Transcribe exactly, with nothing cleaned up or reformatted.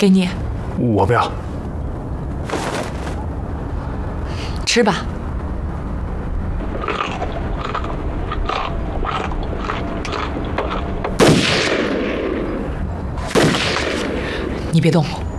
给你， 我不要。 吃吧。你别动。